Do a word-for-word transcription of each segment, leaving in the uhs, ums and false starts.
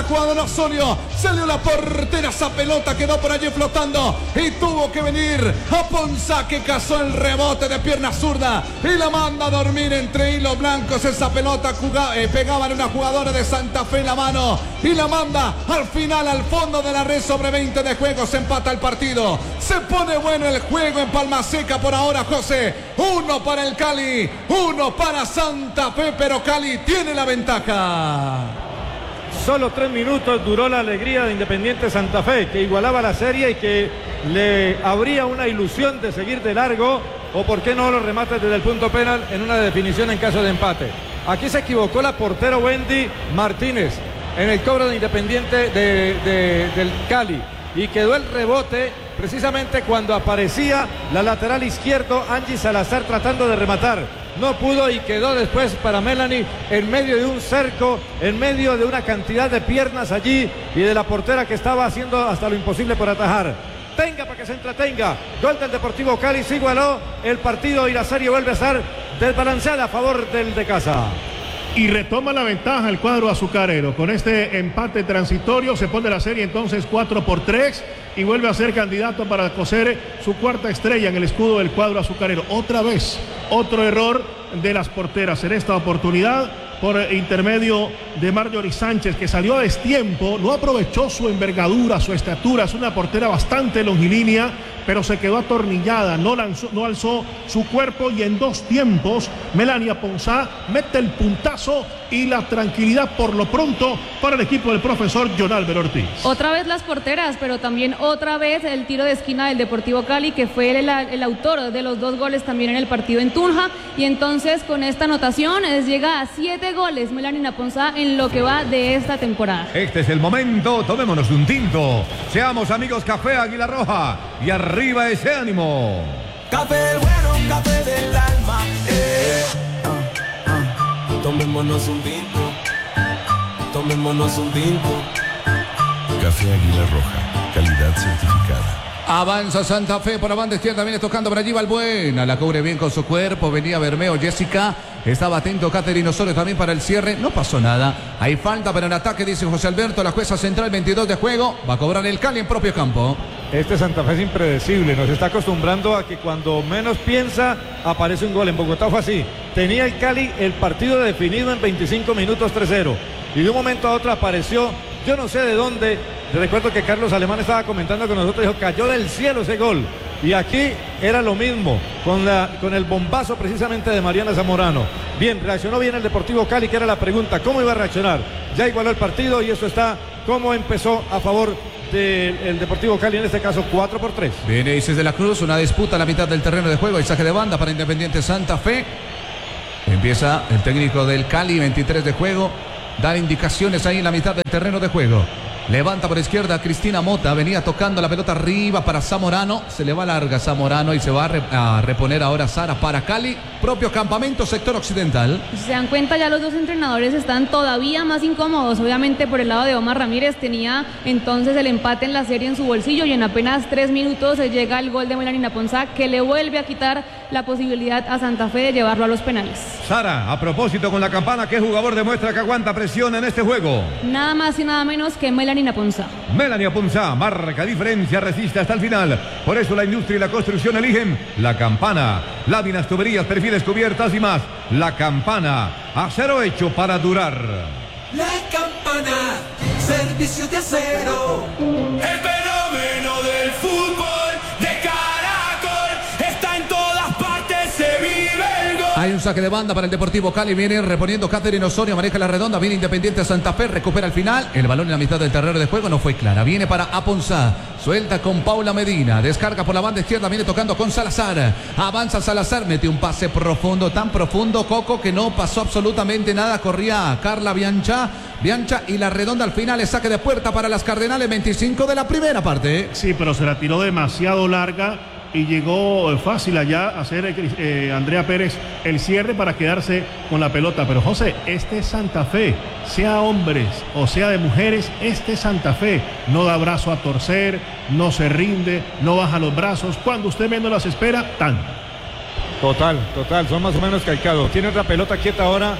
la jugada de Osorio. Salió la portera, esa pelota quedó por allí flotando y tuvo que venir Aponzá, que cazó el rebote de pierna zurda y la manda a dormir entre hilos blancos. Esa pelota jugaba, eh, pegaba en una jugadora de Santa Fe en la mano y la manda al final al fondo de la red. Sobre veinte de juego se empata el partido. Se pone bueno el juego en Palma Seca por ahora, José. Uno para el Cali, uno para Santa Fe, pero Cali tiene la ventaja. Solo tres minutos duró la alegría de Independiente Santa Fe, que igualaba la serie y que le habría una ilusión de seguir de largo, o por qué no los remates desde el punto penal en una definición en caso de empate. Aquí se equivocó la portera Wendy Martínez en el cobro de Independiente de, de, del Cali, y quedó el rebote precisamente cuando aparecía la lateral izquierdo Angie Salazar tratando de rematar. No pudo y quedó después para Melanie en medio de un cerco, en medio de una cantidad de piernas allí y de la portera que estaba haciendo hasta lo imposible por atajar. Tenga para que se entretenga. Gol del Deportivo Cali, se igualó el partido y la serie vuelve a estar desbalanceada a favor del de casa. Y retoma la ventaja el cuadro azucarero. Con este empate transitorio se pone la serie entonces cuatro por tres y vuelve a ser candidato para coser su cuarta estrella en el escudo del cuadro azucarero. Otra vez, otro error de las porteras en esta oportunidad por intermedio de Marjorie Sánchez, que salió a destiempo, no aprovechó su envergadura, su estatura. Es una portera bastante longilínea, pero se quedó atornillada, no, lanzó, no alzó su cuerpo, y en dos tiempos Melanie Aponzá mete el puntazo y la tranquilidad por lo pronto para el equipo del profesor John Álvaro Ortiz. Otra vez las porteras, pero también otra vez el tiro de esquina del Deportivo Cali, que fue el, el autor de los dos goles también en el partido en Tunja, y entonces con esta anotación es, llega a siete goles Melanie Aponzá en lo que va de esta temporada. Este es el momento, tomémonos un tinto, seamos amigos Café Águila Roja y arriba ese ánimo. Café bueno, café del alma, eh. ah, ah. Tomémonos un tinto, tomémonos un tinto. Café Águila Roja, calidad certificada. Avanza Santa Fe por la banda izquierda, viene tocando por allí Valbuena, la cubre bien con su cuerpo, venía Bermeo, Jessica, estaba atento Catherine Osorio también para el cierre, no pasó nada, hay falta para el ataque, dice José Alberto, la jueza central, veintidós de juego, va a cobrar el Cali en propio campo. Este Santa Fe es impredecible, nos está acostumbrando a que cuando menos piensa aparece un gol. En Bogotá fue así, tenía el Cali el partido definido en veinticinco minutos, tres cero, y de un momento a otro apareció, yo no sé de dónde. Recuerdo que Carlos Alemán estaba comentando con nosotros, dijo, cayó del cielo ese gol. Y aquí era lo mismo, con, la, con el bombazo precisamente de Mariana Zamorano. Bien, reaccionó bien el Deportivo Cali, que era la pregunta, ¿cómo iba a reaccionar? Ya igualó el partido y eso está, cómo empezó a favor del Deportivo Cali, en este caso cuatro por tres. Viene Isis de la Cruz, una disputa a la mitad del terreno de juego, el saque de banda para Independiente Santa Fe. Empieza el técnico del Cali, veintitrés de juego, da indicaciones ahí en la mitad del terreno de juego. Levanta por izquierda Cristina Mota, venía tocando la pelota arriba para Zamorano, se le va larga Zamorano y se va a, re, a reponer ahora Sara para Cali, propio campamento, sector occidental. Si se dan cuenta, ya los dos entrenadores están todavía más incómodos, obviamente por el lado de Omar Ramírez, tenía entonces el empate en la serie en su bolsillo y en apenas tres minutos se llega el gol de Melanie Aponzá, que le vuelve a quitar la posibilidad a Santa Fe de llevarlo a los penales. Sara, a propósito con la campana, ¿qué jugador demuestra que aguanta presión en este juego? Nada más y nada menos que Melanie Aponzá. Melanie Aponzá marca diferencia, resiste hasta el final. Por eso la industria y la construcción eligen la campana. Láminas, tuberías, perfiles, cubiertas y más. La campana, acero hecho para durar. La campana, servicio de acero. El fenómeno del fútbol de Caracol está en todas partes, se vive el gol. Hay un saque de banda para el Deportivo Cali, viene reponiendo Catherine Osorio, maneja la redonda, viene Independiente Santa Fe, recupera al final, el balón en la mitad del terreno de juego no fue clara, viene para Aponzá, suelta con Paula Medina, descarga por la banda izquierda, viene tocando con Salazar, avanza Salazar, mete un pase profundo, tan profundo, Coco, que no pasó absolutamente nada, corría Carla Biancha, Biancha y la redonda al final, es saque de puerta para las Cardenales, veinticinco de la primera parte. Sí, pero se la tiró demasiado larga y llegó fácil allá a hacer eh, Andrea Pérez el cierre para quedarse con la pelota. Pero José, este es Santa Fe, sea hombres o sea de mujeres, este es Santa Fe, no da brazo a torcer, no se rinde, no baja los brazos, cuando usted menos las espera, tan. Total, total, son más o menos calcados. Tiene otra pelota quieta ahora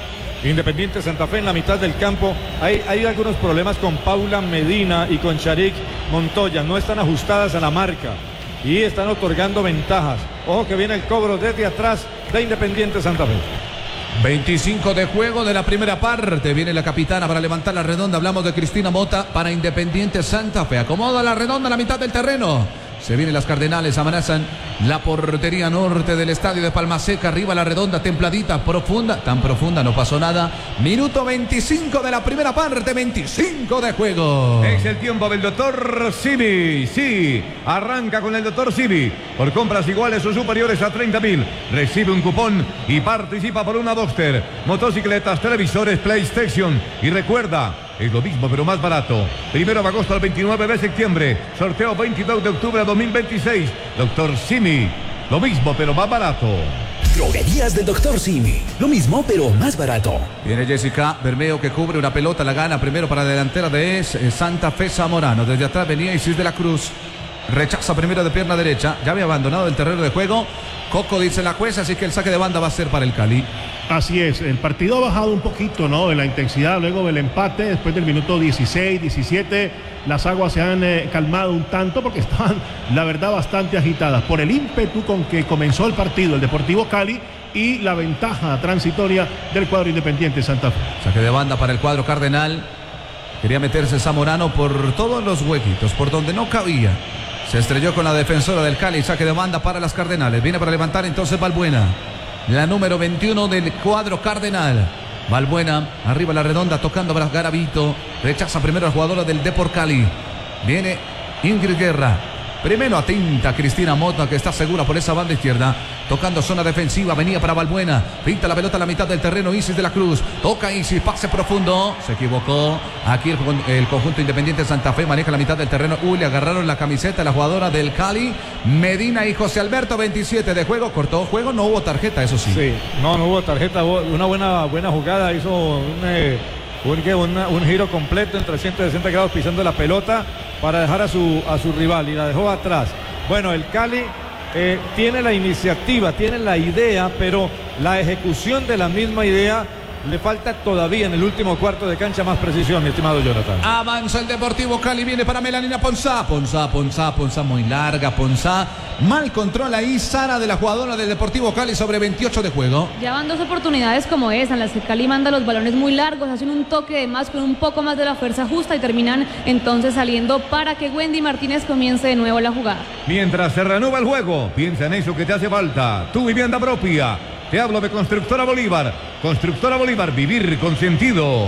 Independiente Santa Fe en la mitad del campo. Hay, hay algunos problemas con Paula Medina y con Sharik Montoya. No están ajustadas a la marca y están otorgando ventajas. Ojo que viene el cobro desde atrás de Independiente Santa Fe. veinticinco de juego de la primera parte. Viene la capitana para levantar la redonda. Hablamos de Cristina Mota para Independiente Santa Fe. Acomoda la redonda a la mitad del terreno. Se vienen las Cardenales, amenazan la portería norte del estadio de Palma Seca. Arriba la redonda, templadita, profunda. Tan profunda, no pasó nada. Minuto veinticinco de la primera parte, veinticinco de juego. Es el tiempo del doctor Simi. Sí, arranca con el doctor Simi. Por compras iguales o superiores a treinta mil. Recibe un cupón y participa por una Boxster, motocicletas, televisores, PlayStation. Y recuerda, es lo mismo pero más barato. Primero de agosto al veintinueve de septiembre. Sorteo veintidós de octubre de dos mil veintiséis. Doctor Simi, lo mismo pero más barato. Droguerías del doctor Simi, lo mismo pero más barato. Viene Jessica Bermeo que cubre una pelota, la gana primero para la delantera de es, eh, Santa Fe Zamorano. Desde atrás venía Isis de la Cruz. Rechaza primero de pierna derecha. Ya había abandonado el terreno de juego. Coco dice la jueza, así que el saque de banda va a ser para el Cali. Así es, el partido ha bajado un poquito, ¿no? De la intensidad luego del empate, después del minuto dieciséis, diecisiete, las aguas se han eh, calmado un tanto porque estaban, la verdad, bastante agitadas por el ímpetu con que comenzó el partido el Deportivo Cali y la ventaja transitoria del cuadro Independiente Santa Fe. Saque de banda para el cuadro cardenal. Quería meterse Zamorano por todos los huequitos, por donde no cabía. Se estrelló con la defensora del Cali. Saque de banda para las Cardenales. Viene para levantar entonces Balbuena. La número veintiuno del cuadro cardenal. Balbuena, arriba la redonda, tocando para Garavito. Rechaza primero a la jugadora del Depor Cali. Viene Ingrid Guerra. Primero atenta Cristina Mota, que está segura por esa banda izquierda. Tocando zona defensiva, venía para Balbuena. Pinta la pelota a la mitad del terreno, Isis de la Cruz. Toca Isis, pase profundo. Se equivocó. Aquí el, el conjunto Independiente Santa Fe maneja la mitad del terreno. Uy, le agarraron la camiseta a la jugadora del Cali. Medina y José Alberto, veintisiete de juego. Cortó juego, no hubo tarjeta, eso sí. Sí, no, no hubo tarjeta. Una buena, buena jugada. Hizo un... Eh... Un, una, un giro completo en trescientos sesenta grados pisando la pelota para dejar a su, a su rival y la dejó atrás. Bueno, el Cali eh, tiene la iniciativa, tiene la idea, pero la ejecución de la misma idea le falta todavía en el último cuarto de cancha más precisión, mi estimado Jonathan. Avanza el Deportivo Cali, viene para Melanina Ponzá. Ponzá, Ponzá, Ponzá muy larga, Ponzá. Mal controla ahí Sara de la jugadora del Deportivo Cali sobre veintiocho de juego. Ya van dos oportunidades como esa, en las que Cali manda los balones muy largos, hacen un toque de más con un poco más de la fuerza justa y terminan entonces saliendo para que Wendy Martínez comience de nuevo la jugada. Mientras se reanuda el juego, piensa en eso que te hace falta. Tu vivienda propia. Te hablo de Constructora Bolívar. Constructora Bolívar, vivir con sentido.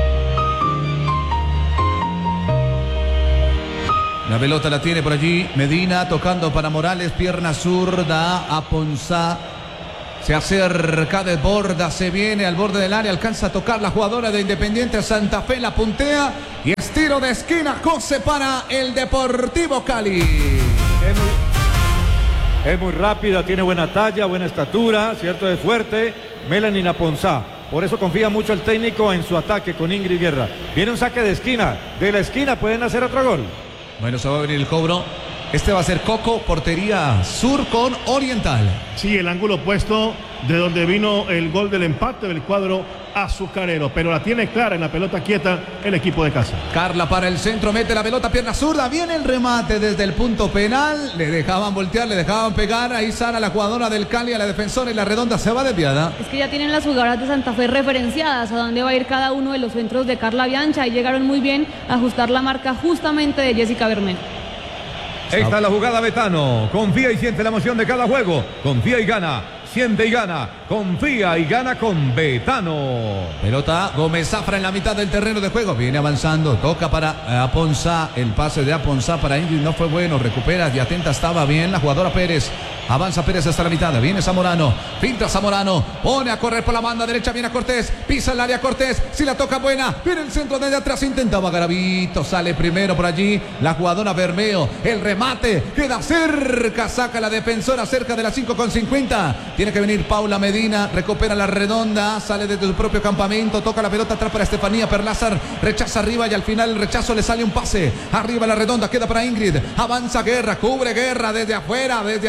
La pelota la tiene por allí Medina, tocando para Morales, pierna zurda a Ponzá. Se acerca, desborda, se viene al borde del área, alcanza a tocar la jugadora de Independiente Santa Fe, la puntea y es tiro de esquina, José para el Deportivo Cali. Es muy, es muy rápida, tiene buena talla, buena estatura, cierto, es fuerte. Melanina Ponzá. Por eso confía mucho el técnico en su ataque con Ingrid Guerra. Viene un saque de esquina. De la esquina pueden hacer otro gol. Bueno, se va a venir el cobro. Este va a ser Coco, portería sur con Oriental. Sí, el ángulo opuesto de donde vino el gol del empate del cuadro azucarero, pero la tiene clara en la pelota quieta el equipo de casa. Carla para el centro, mete la pelota, pierna zurda, viene el remate desde el punto penal, le dejaban voltear, le dejaban pegar, ahí Sara, la jugadora del Cali, a la defensora, y la redonda se va desviada. Es que ya tienen las jugadoras de Santa Fe referenciadas a dónde va a ir cada uno de los centros de Carla Biancha y llegaron muy bien a ajustar la marca justamente de Jessica Bermeo. Esta es la jugada Betano. Confía y siente la emoción de cada juego. Confía y gana. Siente y gana. Confía y gana con Betano. Pelota Gómez Zafra en la mitad del terreno de juego. Viene avanzando. Toca para Aponzá. El pase de Aponzá para Ingrid no fue bueno. Recupera y atenta estaba bien la jugadora Pérez. Avanza Pérez hasta la mitad. Viene Zamorano. Pinta Zamorano. Pone a correr por la banda derecha. Viene a Cortés. Pisa el área Cortés. Si la toca buena. Viene el centro desde atrás. Intentaba Garavito. Sale primero por allí la jugadora Bermeo. El remate. Queda cerca. Saca la defensora cerca de las cinco con cincuenta. Tiene que venir Paula Medina. Recupera la redonda. Sale desde su propio campamento. Toca la pelota atrás para Estefanía Perlázar. Rechaza arriba y al final el rechazo le sale un pase. Arriba la redonda. Queda para Ingrid. Avanza Guerra. Cubre Guerra desde afuera. Desde abajo.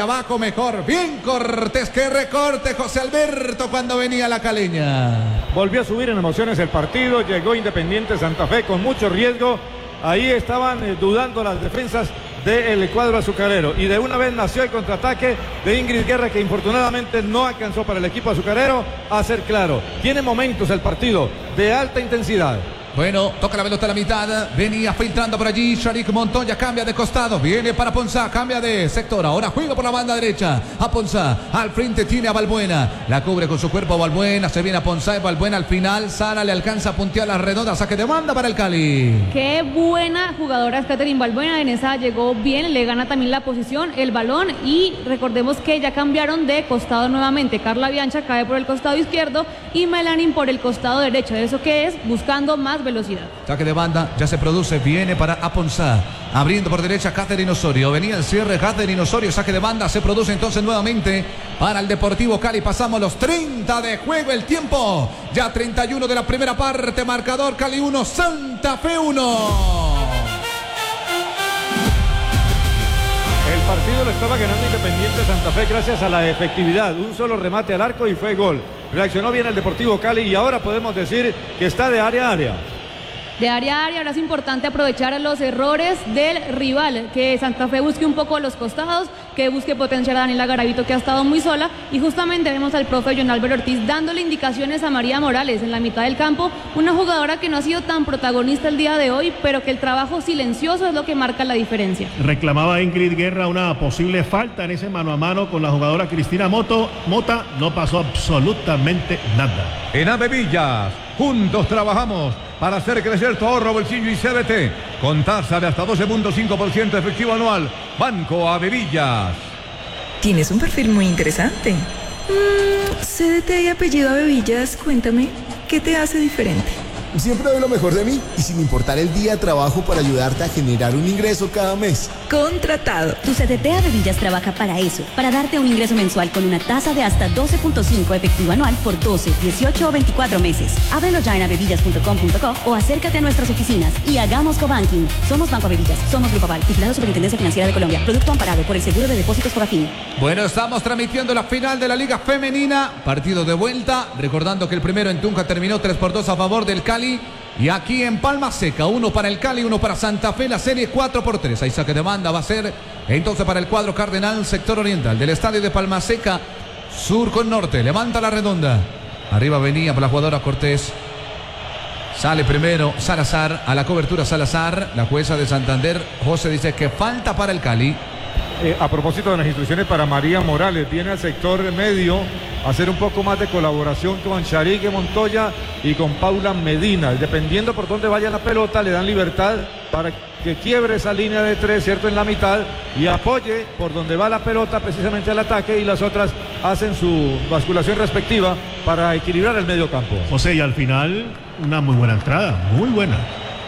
mejor. Bien Cortés, que recorte José Alberto cuando venía la caleña. Volvió a subir en emociones el partido, llegó Independiente Santa Fe con mucho riesgo. Ahí estaban eh, dudando las defensas del cuadro azucarero. Y de una vez nació el contraataque de Ingrid Guerra, que infortunadamente no alcanzó para el equipo azucarero a ser claro. Tiene momentos el partido de alta intensidad. Bueno, toca la pelota a la mitad, venía filtrando por allí, Sharik Montoya cambia de costado, viene para Ponzá, cambia de sector, ahora juega por la banda derecha, a Ponzá, al frente tiene a Balbuena, la cubre con su cuerpo Balbuena, se viene a Ponzá y Balbuena al final, Sara le alcanza a puntear la redonda, saque de banda para el Cali. Qué buena jugadora es Catherine Balbuena, en esa llegó bien, le gana también la posición, el balón, y recordemos que ya cambiaron de costado nuevamente, Carla Biancha cae por el costado izquierdo y Melanin por el costado derecho, ¿eso qué es? Buscando más velocidad. Saque de banda, ya se produce, viene para Aponzá, abriendo por derecha Catherine Osorio, venía el cierre Catherine Osorio, saque de banda, se produce entonces nuevamente para el Deportivo Cali, pasamos los treinta de juego, el tiempo, ya treinta y uno de la primera parte, marcador Cali uno, Santa Fe uno. El partido lo estaba ganando Independiente Santa Fe gracias a la efectividad, un solo remate al arco y fue gol. Reaccionó bien el Deportivo Cali y ahora podemos decir que está de área a área. De área a área, ahora es importante aprovechar los errores del rival, que Santa Fe busque un poco los costados, que busque potenciar a Daniela Garavito, que ha estado muy sola, y justamente vemos al profe John Álvaro Ortiz dándole indicaciones a María Morales en la mitad del campo, una jugadora que no ha sido tan protagonista el día de hoy, pero que el trabajo silencioso es lo que marca la diferencia. Reclamaba Ingrid Guerra una posible falta en ese mano a mano con la jugadora Cristina Moto, Mota, no pasó absolutamente nada. En Avevillas, juntos trabajamos para hacer crecer tu ahorro, bolsillo y C B T. Con tasa de hasta doce punto cinco por ciento efectivo anual. Banco Avevillas. Tienes un perfil muy interesante. Mm, C D T y apellido Avevillas, cuéntame, ¿qué te hace diferente? Siempre doy lo mejor de mí y sin importar el día trabajo para ayudarte a generar un ingreso cada mes. Contratado. Tu C D T Avevillas trabaja para eso, para darte un ingreso mensual con una tasa de hasta doce punto cinco efectivo anual por doce, dieciocho o veinticuatro meses. Ábrelo ya en avevillas punto com punto co o acércate a nuestras oficinas y hagamos cobanking. Somos Banco Avevillas, somos Grupo Aval, vigilado Superintendencia Financiera de Colombia, producto amparado por el Seguro de Depósitos Fogafín. Bueno, estamos transmitiendo la final de la Liga Femenina, partido de vuelta, recordando que el primero en Tunja terminó tres por dos a favor del Cali. Y aquí en Palma Seca, uno para el Cali, uno para Santa Fe, la serie cuatro por tres. Ahí saque de banda va a ser entonces para el cuadro cardenal, sector oriental del estadio de Palma Seca, sur con norte. Levanta la redonda. Arriba venía por la jugadora Cortés. Sale primero Salazar, a la cobertura Salazar, la jueza de Santander. José dice que falta para el Cali. Eh, a propósito de las instrucciones para María Morales, viene al sector medio a hacer un poco más de colaboración con Sharique Montoya y con Paula Medina. Dependiendo por dónde vaya la pelota, le dan libertad para que quiebre esa línea de tres, ¿cierto?, en la mitad y apoye por donde va la pelota precisamente al ataque, y las otras hacen su basculación respectiva para equilibrar el medio campo. José, y al final, una muy buena entrada, muy buena.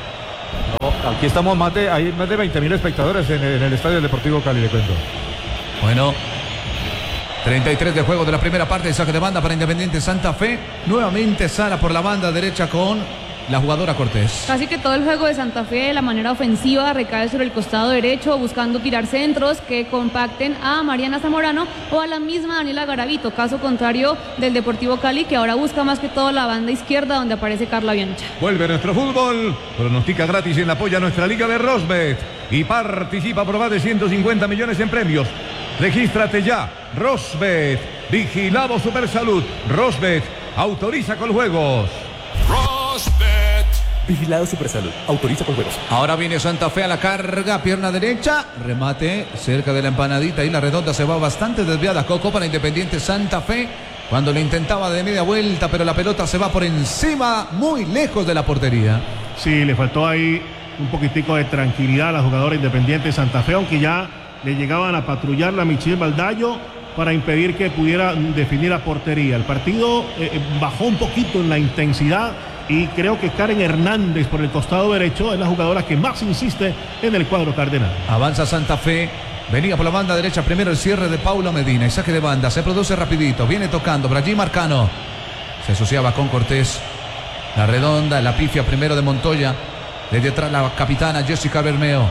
No, aquí estamos más de, hay más de veinte mil espectadores en el, en el Estadio del Deportivo Cali, le cuento. Bueno, treinta y tres de juego de la primera parte, saque de banda para Independiente Santa Fe. Nuevamente Sara por la banda derecha con la jugadora Cortés. Casi que todo el juego de Santa Fe de la manera ofensiva recae sobre el costado derecho, buscando tirar centros que compacten a Mariana Zamorano o a la misma Daniela Garavito, caso contrario del Deportivo Cali, que ahora busca más que todo la banda izquierda donde aparece Carla Biancha. Vuelve nuestro fútbol, pronostica gratis en apoyo a nuestra liga de Rosbet y participa por más de ciento cincuenta millones en premios. Regístrate ya, Rosbet, vigilado Supersalud. Rosbet, autoriza con juegos. Rosbet. Vigilado Supersalud. Autoriza con juegos. Ahora viene Santa Fe a la carga, pierna derecha, remate cerca de la empanadita y la redonda se va bastante desviada. Coco para Independiente Santa Fe cuando lo intentaba de media vuelta, pero la pelota se va por encima, muy lejos de la portería. Sí, le faltó ahí un poquitico de tranquilidad a la jugadora Independiente Santa Fe, aunque ya le llegaban a patrullar la Michelle Baldayo para impedir que pudiera definir la portería. El partido eh, bajó un poquito en la intensidad y creo que Karen Hernández por el costado derecho es la jugadora que más insiste en el cuadro cardenal. Avanza Santa Fe, venía por la banda derecha primero el cierre de Paula Medina y saque de banda, se produce rapidito, viene tocando por allí Marcano, se asociaba con Cortés, la redonda, la pifia primero de Montoya, desde atrás la capitana Jessica Bermeo.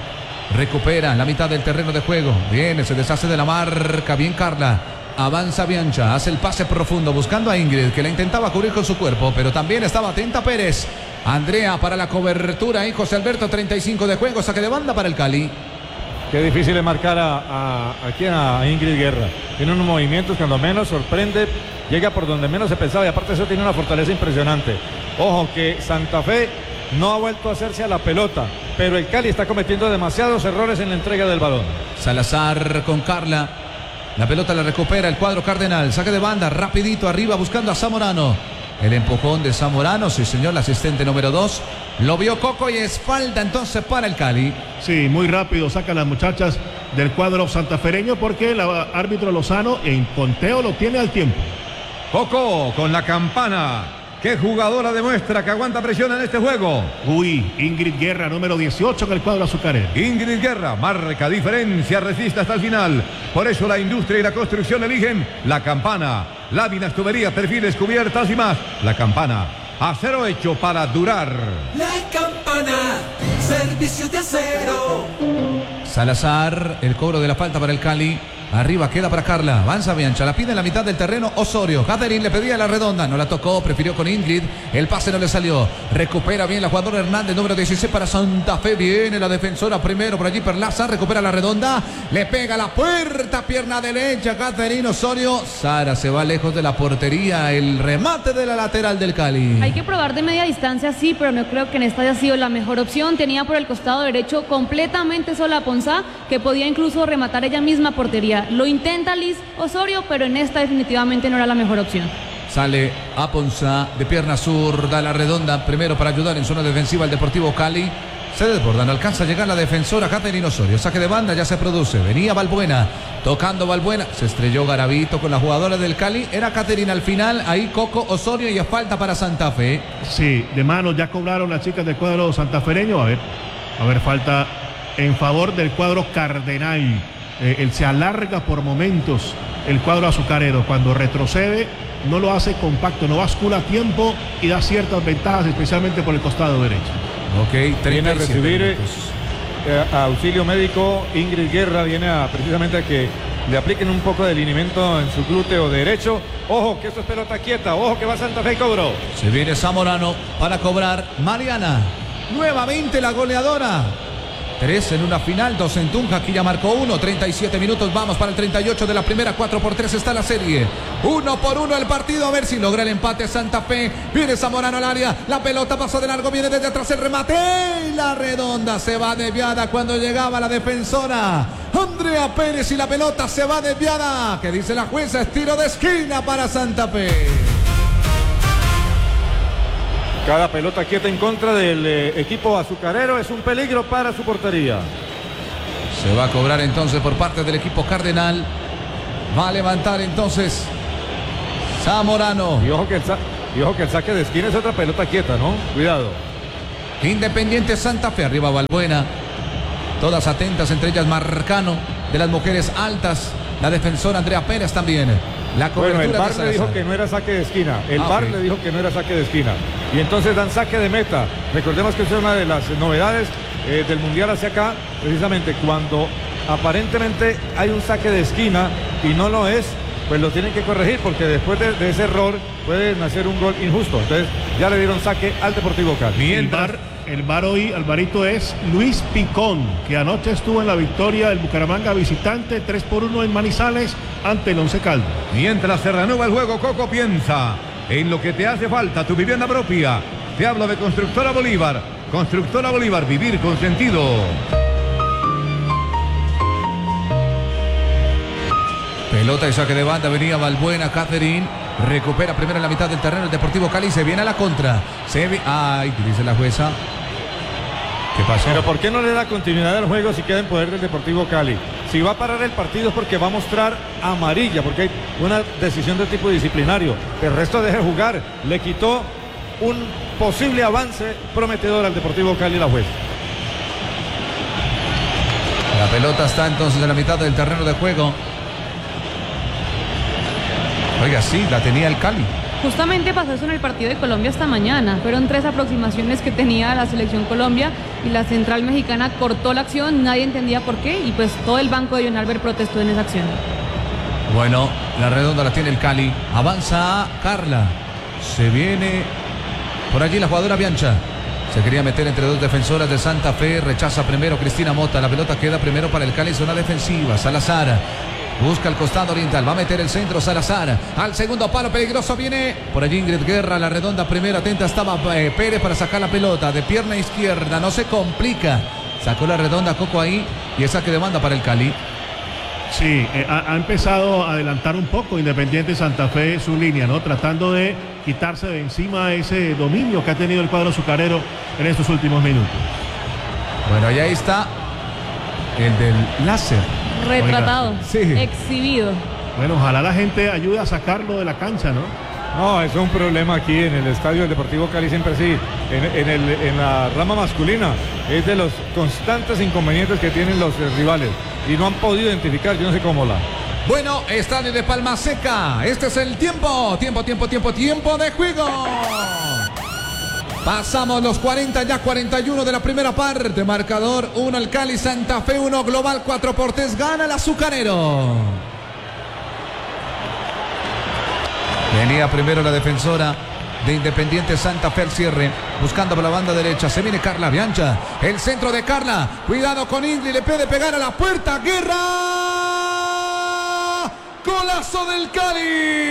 Recupera la mitad del terreno de juego. Viene, se deshace de la marca. Bien Carla. Avanza Biancha, hace el pase profundo buscando a Ingrid, que la intentaba cubrir con su cuerpo, pero también estaba atenta Pérez. Andrea para la cobertura y José Alberto, treinta y cinco de juego, saque de banda para el Cali. Qué difícil es marcar a, a, aquí a Ingrid Guerra. Tiene unos movimientos cuando menos sorprende, llega por donde menos se pensaba y aparte de eso tiene una fortaleza impresionante. Ojo que Santa Fe no ha vuelto a hacerse a la pelota, pero el Cali está cometiendo demasiados errores en la entrega del balón. Salazar con Carla. La pelota la recupera el cuadro cardenal. Saque de banda, rapidito arriba buscando a Zamorano. El empujón de Zamorano, sí señor, el asistente número dos. Lo vio Coco y es falta entonces para el Cali. Sí, muy rápido sacan las muchachas del cuadro santafereño porque el árbitro Lozano en conteo lo tiene al tiempo. Coco con la campana. ¿Qué jugadora demuestra que aguanta presión en este juego? Uy, Ingrid Guerra, número dieciocho en el cuadro azucarero. Ingrid Guerra marca diferencia, resiste hasta el final. Por eso la industria y la construcción eligen la campana. Láminas, tuberías, perfiles, cubiertas y más. La campana, acero hecho para durar. La campana, servicio de acero. Salazar, el cobro de la falta para el Cali. Arriba queda para Carla, avanza Biancha, la pide en la mitad del terreno Osorio. Catherine le pedía la redonda, no la tocó, prefirió con Ingrid, el pase no le salió. Recupera bien la jugadora Hernández, número dieciséis para Santa Fe. Viene la defensora primero por allí Perlaza, recupera la redonda, le pega la puerta, pierna derecha Catherine Osorio. Sara se va lejos de la portería, el remate de la lateral del Cali. Hay que probar de media distancia, sí, pero no creo que en esta haya sido la mejor opción. Tenía por el costado derecho completamente sola a Ponzá, que podía incluso rematar ella misma portería. Lo intenta Liz Osorio, pero en esta definitivamente no era la mejor opción. Sale a Ponzá de pierna zurda, la redonda, primero para ayudar en zona defensiva al Deportivo Cali. Se desborda, no alcanza a llegar la defensora Catherine Osorio. Saque de banda, ya se produce. Venía Balbuena, tocando Balbuena. Se estrelló Garavito con la jugadora del Cali. Era Catherine al final, ahí Coco Osorio y a falta para Santa Fe. Sí, de mano ya cobraron las chicas del cuadro santafereño. A ver, a ver, falta en favor del cuadro cardenal. Eh, él se alarga por momentos el cuadro azucarero. Cuando retrocede no lo hace compacto, no bascula a tiempo y da ciertas ventajas, especialmente por el costado derecho. Ok, viene a recibir eh, auxilio médico Ingrid Guerra, viene a precisamente a que le apliquen un poco de linimento en su glúteo derecho. Ojo que esto es pelota quieta, ojo que va Santa Fe y cobró. Se viene Zamorano para cobrar Mariana, nuevamente la goleadora. Tres en una final, dos en Tunja, aquí ya marcó uno, treinta y siete minutos, vamos para el treinta y ocho de la primera, cuatro por tres está la serie, uno por uno el partido, a ver si logra el empate Santa Fe. Viene Zamorano al área, la pelota pasó de largo, viene desde atrás el remate, y la redonda se va desviada cuando llegaba la defensora Andrea Pérez y la pelota se va desviada, que dice la jueza, es tiro de esquina para Santa Fe. Cada pelota quieta en contra del eh, equipo azucarero es un peligro para su portería. Se va a cobrar entonces por parte del equipo cardenal. Va a levantar entonces Zamorano. Y ojo que el, sa y ojo que el saque de esquina es otra pelota quieta, ¿no? Cuidado. Independiente Santa Fe, arriba Balbuena. Todas atentas, entre ellas Marcano, de las mujeres altas. La defensora Andrea Pérez también. La bueno, el V A R le dijo que no era saque de esquina. El ah, V A R okay. le dijo que no era saque de esquina. Y entonces dan saque de meta. Recordemos que esa es una de las novedades eh, del Mundial hacia acá. Precisamente cuando aparentemente hay un saque de esquina y no lo es, pues lo tienen que corregir porque después de, de ese error puede nacer un gol injusto. Entonces ya le dieron saque al Deportivo Cali. Mientras... El V A R hoy, Alvarito, es Luis Picón, que anoche estuvo en la victoria del Bucaramanga visitante, tres por uno en Manizales ante el Once Caldas. Mientras se reanuda el juego, Coco piensa en lo que te hace falta, tu vivienda propia. Te hablo de Constructora Bolívar. Constructora Bolívar, vivir con sentido. Pelota y saque de banda, venía Balbuena, Catherine. Recupera primero en la mitad del terreno el Deportivo Cali, se viene a la contra. Se vi... Ay, dice la jueza. ¿Qué pasó? Pero ¿por qué no le da continuidad al juego si queda en poder del Deportivo Cali? Si va a parar el partido es porque va a mostrar amarilla, porque hay una decisión de tipo disciplinario. El resto deje jugar. Le quitó un posible avance prometedor al Deportivo Cali la jueza. La pelota está entonces en la mitad del terreno de juego. Oiga, sí, la tenía el Cali. Justamente pasó eso en el partido de Colombia esta mañana. Fueron tres aproximaciones que tenía la selección Colombia y la central mexicana cortó la acción, nadie entendía por qué y pues todo el banco de John Albert protestó en esa acción. Bueno, la redonda la tiene el Cali. Avanza Carla. Se viene por allí la jugadora Biancha. Se quería meter entre dos defensoras de Santa Fe. Rechaza primero Cristina Mota. La pelota queda primero para el Cali. Zona defensiva. Salazar. Busca el costado oriental. Va a meter el centro Salazar. Al segundo palo peligroso viene por allí Ingrid Guerra. La redonda primera. Atenta estaba eh, Pérez para sacar la pelota. De pierna izquierda. No se complica. Sacó la redonda Coco ahí. Y es saque de banda para el Cali. Sí, eh, ha, ha empezado a adelantar un poco Independiente Santa Fe su línea, ¿no? Tratando de quitarse de encima ese dominio que ha tenido el cuadro azucarero en estos últimos minutos. Bueno, y ahí está el del láser. Retratado, Oiga, sí. Exhibido. Bueno, ojalá la gente ayude a sacarlo de la cancha, ¿no? No, es un problema aquí en el estadio del Deportivo Cali, siempre sí, en, en, el, en la rama masculina, es de los constantes inconvenientes que tienen los eh, rivales y no han podido identificar, yo no sé cómo la... Bueno, estadio de Palma Seca, este es el tiempo, tiempo, tiempo, tiempo, tiempo de juego. Pasamos los cuarenta, ya cuarenta y uno de la primera parte, marcador uno el Cali, Santa Fe uno, global cuatro por tres, gana el azucarero. Venía primero la defensora de Independiente Santa Fe al cierre, buscando por la banda derecha. Se viene Carla Biancha. El centro de Carla. Cuidado con Ingrid. Le puede pegar a la puerta. Guerra. Golazo del Cali.